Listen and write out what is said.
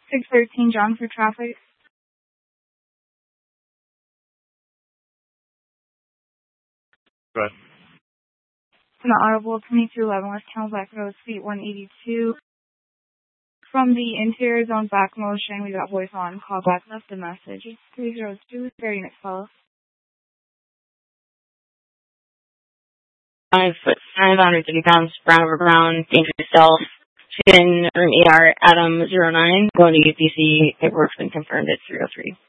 613 John for traffic. Good. Not audible. 2211 West Camelback Road, Suite 182. From the interior zone back motion, we got voice on. Call back, left a message. 302, very next call. 5 foot 5, 130 pounds, brown over brown, dangerous self. In room ER, Adam 09, going to UPC, paperwork's been confirmed at 303.